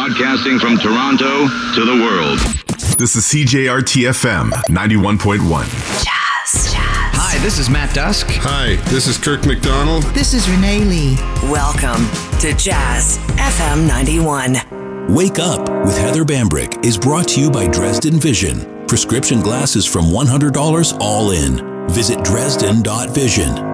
Broadcasting from Toronto to the world. This is CJRT-FM 91.1. Jazz. Hi, this is Matt Dusk. Hi, this is Kirk McDonald. This is Renee Lee. Welcome to Jazz FM 91. Wake Up with Heather Bambrick is brought to you by Dresden Vision. Prescription glasses from $100 all in. Visit Dresden.vision.